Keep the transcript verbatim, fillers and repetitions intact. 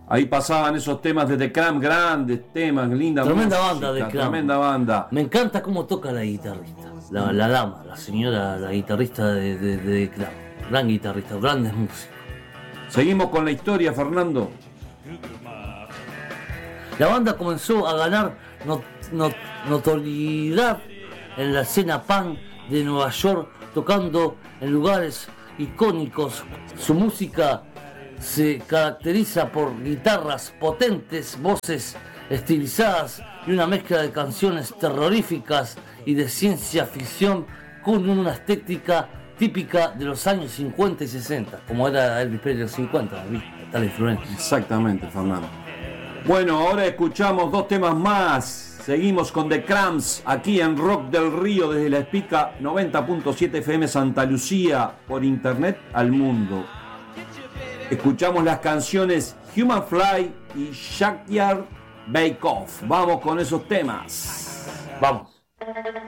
Ahí pasaban esos temas de The Cramps, grandes temas, linda Tremenda música, banda de Cramps. Tremenda banda. Me encanta cómo toca la guitarrista. La, la dama, la señora, la guitarrista de, de, de The Cramps. Gran guitarrista, grandes músicos. Seguimos con la historia, Fernando. La banda comenzó a ganar not, not, notoriedad en la escena punk de Nueva York, tocando en lugares icónicos. Su música se caracteriza por guitarras potentes, voces estilizadas y una mezcla de canciones terroríficas y de ciencia ficción con una estética típica de los años cincuenta y sesenta, como era Elvis Presley de los cincuenta, ¿viste? Tal influencia. Exactamente, Fernando. Bueno, ahora escuchamos dos temas más. Seguimos con The Cramps aquí en Rock del Río desde la Espica noventa punto siete F M Santa Lucía, por internet al mundo. Escuchamos las canciones Human Fly y Shackyard Bake Off. Vamos con esos temas. Vamos.